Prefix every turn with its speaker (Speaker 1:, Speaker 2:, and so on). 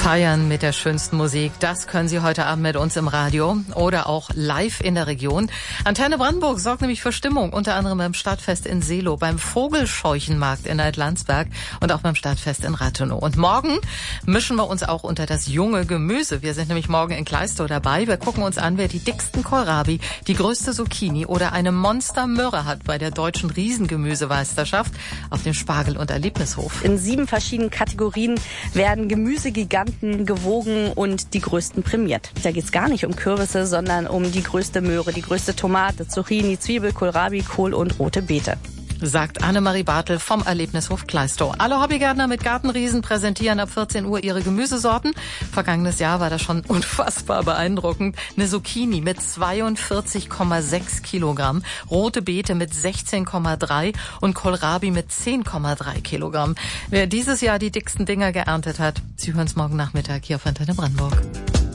Speaker 1: Feiern mit der schönsten Musik, das können Sie heute Abend mit uns im Radio oder auch live in der Region. Antenne Brandenburg sorgt nämlich für Stimmung, unter anderem beim Stadtfest in Seelow, beim Vogelscheuchenmarkt in Alt-Landsberg und auch beim Stadtfest in Rathenow. Und morgen mischen wir uns auch unter das junge Gemüse. Wir sind nämlich morgen in Kleistow dabei. Wir gucken uns an, wer die dicksten Kohlrabi, die größte Zucchini oder eine Monstermöhre hat bei der deutschen Riesengemüsemeisterschaft auf dem Spargel- und Erlebnishof.
Speaker 2: In 7 verschiedenen Kategorien werden Gemüsegiganten gewogen und die größten prämiert. Da geht's gar nicht um Kürbisse, sondern um die größte Möhre, die größte Tomate, Zucchini, Zwiebel, Kohlrabi, Kohl und rote Beete.
Speaker 1: Sagt Annemarie Bartel vom Erlebnishof Kleistow. Alle Hobbygärtner mit Gartenriesen präsentieren ab 14 Uhr ihre Gemüsesorten. Vergangenes Jahr war das schon unfassbar beeindruckend. Eine Zucchini mit 42,6 Kilogramm, rote Beete mit 16,3 und Kohlrabi mit 10,3 Kilogramm. Wer dieses Jahr die dicksten Dinger geerntet hat, Sie hören es morgen Nachmittag hier auf Antenne Brandenburg.